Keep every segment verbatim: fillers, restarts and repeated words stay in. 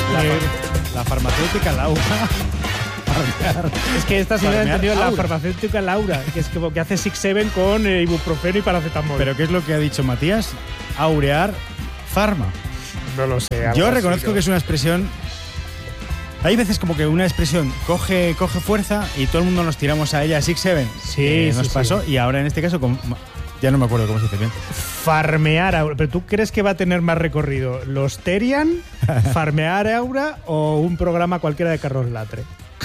La, la farmacéutica Laura. Es que esta señora ha entendido la Aura. farmacéutica Laura, que es como que hace Six Seven con eh, ibuprofeno y paracetamol. ¿Pero qué es lo que ha dicho Matías? Aurear farma. No lo sé. Yo así, reconozco ¿no? que es una expresión... Hay veces como que una expresión coge, coge fuerza y todo el mundo nos tiramos a ella. Six Seven Sí, eh, sí, nos sí. pasó y ahora en este caso... Con, ya no me acuerdo cómo se dice bien. Farmear Aura. ¿Pero tú crees que va a tener más recorrido? ¿Los Terian, Farmear Aura o un programa cualquiera de Carlos Latre?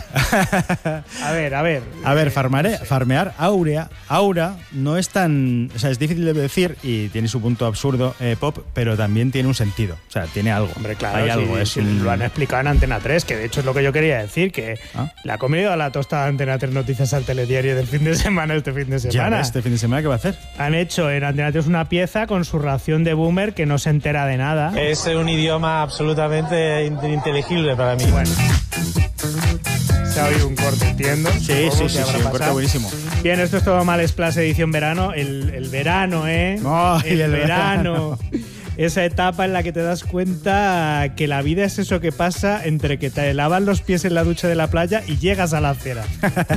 A ver, a ver. A ver, eh, farmare, no sé. farmear Aurea, Aura no es tan... O sea, es difícil de decir y tiene su punto absurdo eh, pop, pero también tiene un sentido. O sea, tiene algo. Hombre, claro, Hay sí, algo. sí, es sí, un... lo han explicado en Antena tres, que de hecho es lo que yo quería decir, que ¿Ah? la ha comido la tostada de Antena tres Noticias al telediario del fin de semana este fin de Ya semana. ves, este fin de semana, ¿qué va a hacer? Han hecho en Antena tres una pieza con su ración de boomer que no se entera de nada. Es un idioma absolutamente ininteligible para mí. Bueno. Se ha oído un corte, entiendo. Sí, Supongo sí, que sí, habrá sí, un corte pasado. buenísimo. Bien, esto es todo mal Splash edición verano. El, el verano, ¿eh? Ay, el, el verano. verano. Esa etapa en la que te das cuenta que la vida es eso que pasa entre que te lavan los pies en la ducha de la playa y llegas a la acera.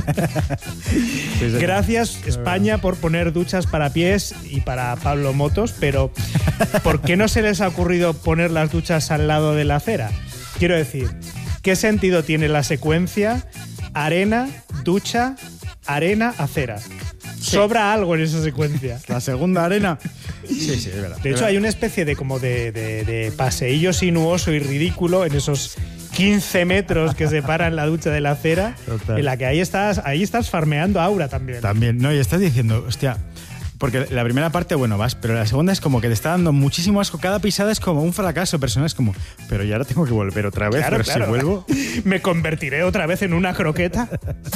Sí, sí. Gracias, España, por poner duchas para pies y para Pablo Motos, pero ¿por qué no se les ha ocurrido poner las duchas al lado de la acera? Quiero decir, ¿qué sentido tiene la secuencia arena, ducha, arena, acera? Sobra algo en esa secuencia. La segunda arena. Sí, sí, es verdad. De hecho, hay una especie de como de, de, de paseillo sinuoso y ridículo en esos quince metros que separan la ducha de la acera, Total. en la que ahí estás, ahí estás farmeando Aura también. También, no, y estás diciendo, hostia, porque la primera parte, bueno, vas, pero la segunda es como que te está dando muchísimo asco. Cada pisada es como un fracaso personal, es como, pero ya ahora tengo que volver otra vez, Claro, pero claro. si vuelvo... ¿Me convertiré otra vez en una croqueta?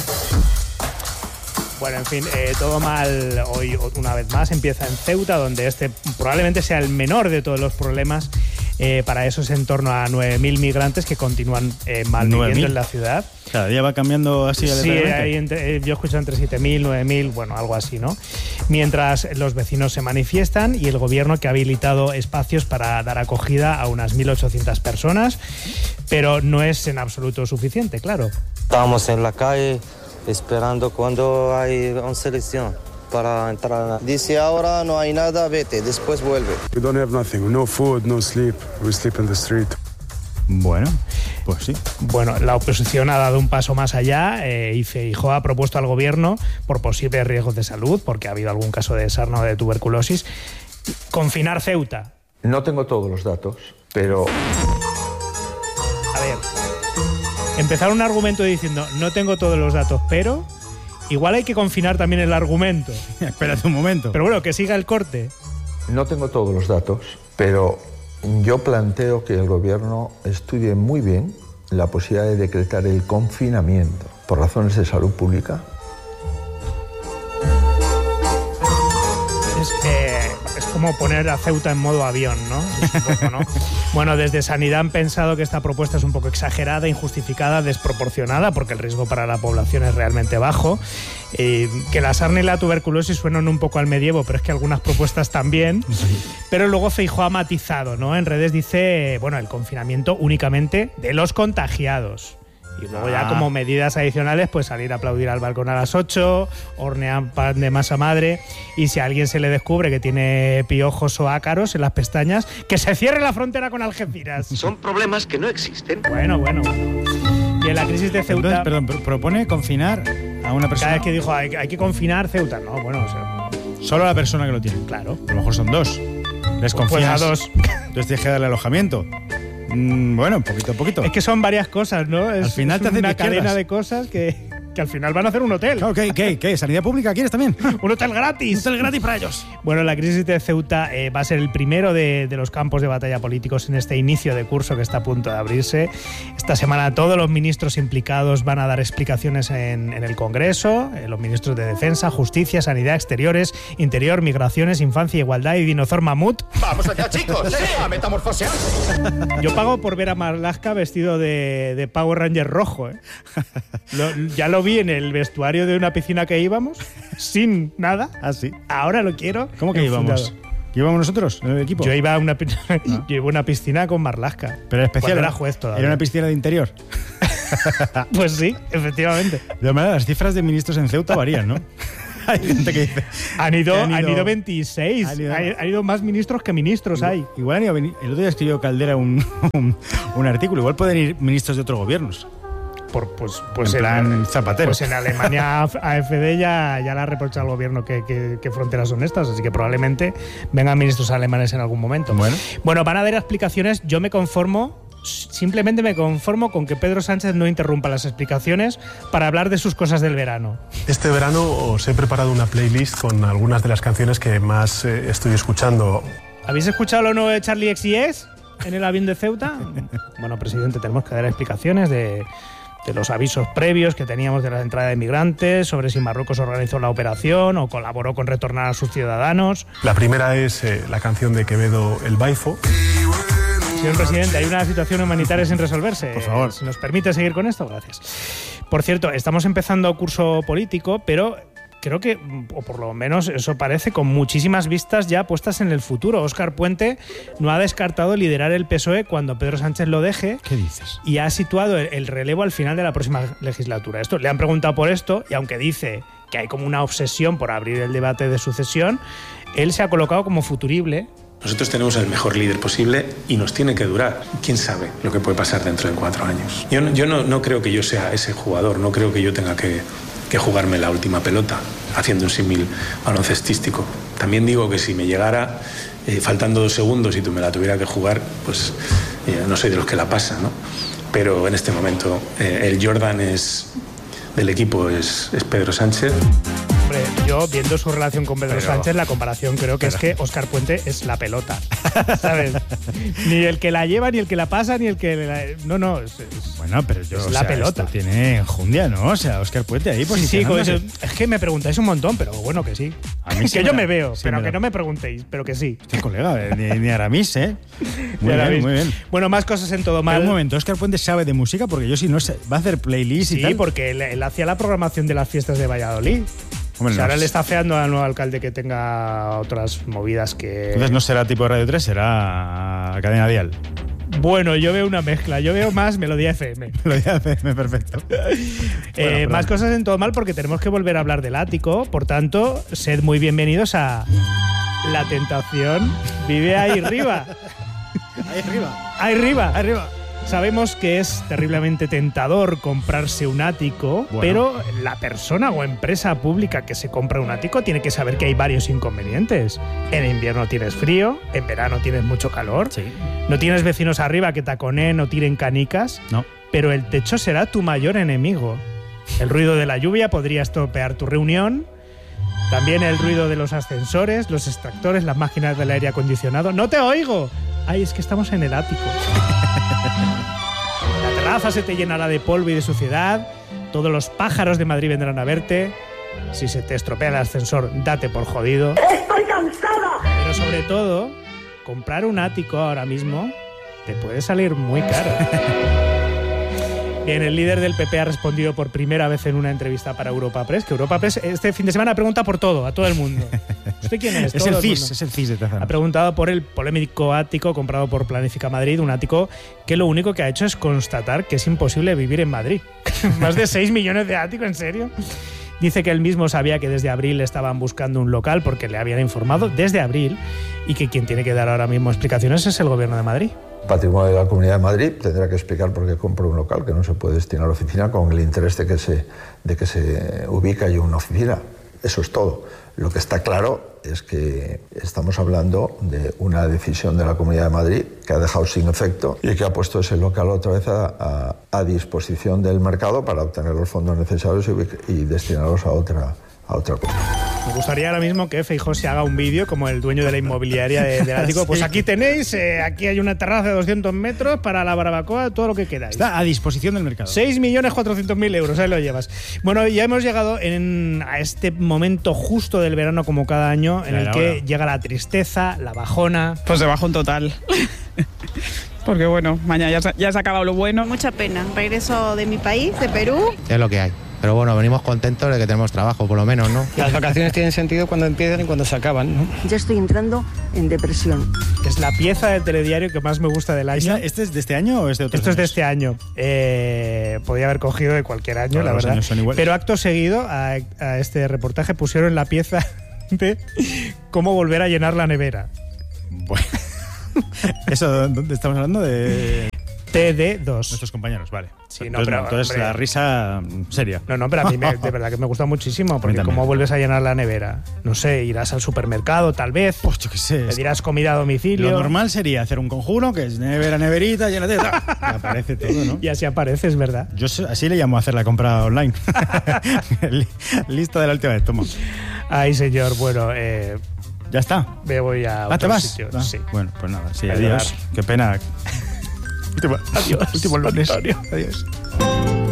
Bueno, en fin, eh, todo mal hoy una vez más. Empieza en Ceuta, donde este probablemente sea el menor de todos los problemas. Eh, para eso es en torno a nueve mil migrantes que continúan eh, malviviendo nueve mil. en la ciudad. Cada día va cambiando así Sí, aleatoriamente. hay entre- eh, yo escucho entre siete mil, nueve mil, bueno, algo así, ¿no? Mientras los vecinos se manifiestan y el gobierno que ha habilitado espacios para dar acogida a unas mil ochocientas personas, pero no es en absoluto suficiente, claro. Estamos en la calle esperando cuando hay una selección para entrar. Dice ahora no hay nada, vete, después vuelve. We don't have nothing, no food, no sleep. We sleep in the street. Bueno, pues sí. Bueno, la oposición ha dado un paso más allá eh, y Feijóo ha propuesto al gobierno, por posibles riesgos de salud, porque ha habido algún caso de sarna o de tuberculosis, confinar Ceuta. No tengo todos los datos, pero A ver, empezar un argumento diciendo no tengo todos los datos, pero igual hay que confinar también el argumento. Espérate un momento. Pero bueno, que siga el corte. no tengo todos los datos, pero yo planteo que el gobierno estudie muy bien la posibilidad de decretar el confinamiento por razones de salud pública. Es, eh, es como poner a Ceuta en modo avión, ¿no? Es un poco, ¿no? Bueno, desde Sanidad han pensado que esta propuesta es un poco exagerada, injustificada, desproporcionada, porque el riesgo para la población es realmente bajo. Eh, que la sarna y la tuberculosis suenan un poco al medievo, pero es que algunas propuestas también. Pero luego Feijóo ha matizado, ¿no? En redes dice, bueno, el confinamiento únicamente de los contagiados. Y luego ya Ah. como medidas adicionales, pues salir a aplaudir al balcón a las ocho, hornear pan de masa madre, y si a alguien se le descubre que tiene piojos o ácaros en las pestañas, que se cierre la frontera con Algeciras. Son problemas que no existen. Bueno, bueno. Y en la crisis de Ceuta, Entonces, perdón, pro- propone confinar a una persona. cada vez que dijo hay, hay que confinar Ceuta, no, bueno, o sea, Solo a la persona que lo tiene. claro. A lo mejor son dos. Les Pues confías. a dos. Entonces tienes que darle alojamiento. Mm, bueno, poquito a poquito. Es que son varias cosas, ¿no? Es, Al final es te hacen una de izquierdas. cadena de cosas que, que al final van a hacer un hotel. Claro, ¿qué, qué, qué? ¿Sanidad pública quieres también? Un hotel gratis. Un hotel gratis para ellos. Bueno, la crisis de Ceuta eh, va a ser el primero de, de los campos de batalla políticos en este inicio de curso que está a punto de abrirse. Esta semana todos los ministros implicados van a dar explicaciones en, en el Congreso, eh, los ministros de Defensa, Justicia, Sanidad, Exteriores, Interior, Migraciones, Infancia, Igualdad y Dinozor Mamut. Vamos allá, chicos. ¡Sí! ¡A metamorfosearse! Yo pago por ver a Marlaska vestido de, de Power Ranger rojo. ¿eh? Lo- ya lo vi en el vestuario de una piscina que íbamos, sin nada. Ah, sí. Ahora lo quiero. ¿Cómo que enfundado. íbamos? ¿Qué íbamos nosotros en el equipo? Yo iba a una, yo iba a una piscina con Marlaska. Pero era especial. Era juez todavía. Era una piscina de interior. Pues sí, efectivamente. De todas maneras, las cifras de ministros en Ceuta varían, ¿no? Hay gente que dice. Han ido, han ido, han ido veintiséis. Han ido, han, han ido más ministros que ministros igual, hay. Igual han ido. El otro día escribió Caldera un, un, un artículo. Igual pueden ir ministros de otros gobiernos. Por, pues, pues en plan en, Zapatero. Pues en Alemania A F D ya, ya le ha reprochado al gobierno que, que, que fronteras son estas, así que probablemente vengan ministros alemanes en algún momento. Bueno, bueno van a haber explicaciones. Yo me conformo, simplemente me conformo con que Pedro Sánchez no interrumpa las explicaciones para hablar de sus cosas del verano. Este verano os he preparado una playlist con algunas de las canciones que más eh, estoy escuchando. ¿Habéis escuchado lo nuevo de Charlie X C X en el avión de Ceuta? Bueno, presidente, tenemos que dar explicaciones de... de los avisos previos que teníamos de la entrada de migrantes, sobre si Marruecos organizó la operación o colaboró con retornar a sus ciudadanos. La primera es eh, la canción de Quevedo, El Baifo. Señor presidente, hay una situación humanitaria sin resolverse. Por favor. Si nos permite seguir con esto, gracias. Por cierto, estamos empezando curso político, pero creo que, o por lo menos eso parece, con muchísimas vistas ya puestas en el futuro. Óscar Puente no ha descartado liderar el P S O E cuando Pedro Sánchez lo deje. ¿Qué dices? Y ha situado el, el relevo al final de la próxima legislatura. Esto le han preguntado por esto, y aunque dice que hay como una obsesión por abrir el debate de sucesión, él se ha colocado como futurible. Nosotros tenemos el mejor líder posible y nos tiene que durar. ¿Quién sabe lo que puede pasar dentro de cuatro años? Yo, yo no, no creo que yo sea ese jugador, no creo que yo tenga que... que jugarme la última pelota, haciendo un símil baloncestístico. También digo que si me llegara eh, faltando dos segundos y tú me la tuviera que jugar, pues eh, no soy de los que la pasan, ¿no? Pero en este momento eh, el Jordan es, del equipo es, es Pedro Sánchez. Hombre, yo viendo su relación con Pedro pero, Sánchez, la comparación creo que pero, es que Óscar Puente es la pelota, ¿sabes? Ni el que la lleva, ni el que la pasa, ni el que... La, no, no, es, es, bueno, pero yo, es o la sea, pelota. Esto tiene enjundia, ¿no? O sea, Óscar Puente ahí pues sí, sí, es que me preguntáis un montón, pero bueno, que sí. A mí que yo me veo, sí pero me que da. no me preguntéis, pero que sí. Este colega, ni, ni Aramis, ¿eh? Muy bien, Aramis. muy bien. Bueno, más cosas en Todo Mal. Pero un momento, Óscar Puente sabe de música, porque yo si no sé, va a hacer playlist sí, y tal. Sí, porque él, él hacía la programación de las fiestas de Valladolid. Hombre, o sea, no ahora le está feando al nuevo alcalde que tenga otras movidas que... Entonces no será tipo Radio tres, será Cadena Dial. Bueno, yo veo una mezcla. Yo veo más Melodía F M. Melodía F M, perfecto. eh, bueno, más cosas en Todo Mal porque tenemos que volver a hablar del ático. Por tanto, sed muy bienvenidos a La Tentación Vive Ahí Arriba. Ahí arriba. Ahí arriba. Ahí arriba. Sabemos que es terriblemente tentador comprarse un ático, bueno. pero la persona o empresa pública que se compra un ático tiene que saber que hay varios inconvenientes. En invierno tienes frío, en verano tienes mucho calor, sí. no tienes vecinos arriba que taconeen o tiren canicas, no. pero el techo será tu mayor enemigo. El ruido de la lluvia podría estropear tu reunión, también el ruido de los ascensores, los extractores, las máquinas del aire acondicionado. ¡No te oigo! Ay, es que estamos en el ático. La terraza se te llenará de polvo y de suciedad. Todos los pájaros de Madrid vendrán a verte. Si se te estropea el ascensor, date por jodido. ¡Estoy cansada! Pero sobre todo, comprar un ático ahora mismo te puede salir muy caro. Bien, el líder del P P ha respondido por primera vez en una entrevista para Europa Press, que Europa Press este fin de semana pregunta por todo, a todo el mundo. ¿Usted quién es? Es todo el el C I S, mundo. es el C I S de Tazanos. Ha preguntado por el polémico ático comprado por Planifica Madrid, un ático que lo único que ha hecho es constatar que es imposible vivir en Madrid. Más de seis millones de áticos, ¿en serio? Dice que él mismo sabía que desde abril estaban buscando un local porque le habían informado desde abril y que quien tiene que dar ahora mismo explicaciones es el Gobierno de Madrid. Patrimonio de la Comunidad de Madrid tendrá que explicar por qué compra un local que no se puede destinar a la oficina con el interés de que se, de que se ubique allí una oficina. Eso es todo. Lo que está claro es que estamos hablando de una decisión de la Comunidad de Madrid que ha dejado sin efecto y que ha puesto ese local otra vez a, a, a disposición del mercado para obtener los fondos necesarios y, y destinarlos a otra, a otra cosa. Me gustaría ahora mismo que Feijóo se haga un vídeo como el dueño de la inmobiliaria de, del ático. Sí. Pues aquí tenéis, eh, aquí hay una terraza de doscientos metros para la barbacoa, todo lo que queráis. Está a disposición del mercado. seis millones cuatrocientos mil euros, ahí lo llevas. Bueno, ya hemos llegado en, a este momento justo del verano, como cada año, en claro, el que ahora llega la tristeza, la bajona. Pues de bajón total. Porque bueno, mañana ya se, ya se ha acabado lo bueno. Mucha pena. Regreso de mi país, de Perú. Es lo que hay. Pero bueno, venimos contentos de que tenemos trabajo, por lo menos, ¿no? Las vacaciones tienen sentido cuando empiezan y cuando se acaban, ¿no? Ya estoy entrando en depresión. Es la pieza del telediario que más me gusta del año. ¿Este es de este año o es de otros Esto años? es de este año. Eh, podía haber cogido de cualquier año, Claro, la los verdad. años son iguales. Pero acto seguido a, a este reportaje pusieron la pieza de cómo volver a llenar la nevera. Bueno. ¿Eso dónde estamos hablando? De T D dos. Nuestros compañeros, vale. Sí, no, entonces, pero, no, entonces hombre, la risa mm, seria. No, no, pero a mí me, de verdad que me gusta muchísimo, porque también. cómo vuelves a llenar la nevera. No sé, irás al supermercado, tal vez. Pues yo qué sé. Pedirás comida a domicilio. Lo normal sería hacer un conjuro que es nevera, neverita, llena de... aparece todo, ¿no? Y así apareces, ¿verdad? Yo así le llamo a hacer la compra online. Lista de la última vez, toma. Ay, señor, bueno, eh, ya está. Me voy a Ah, otro ¿te vas? sitio. Ah, Sí. Bueno, pues nada, sí, A adiós. llorar. Qué pena. Último, Adiós, último lunes. Antonio. Adiós.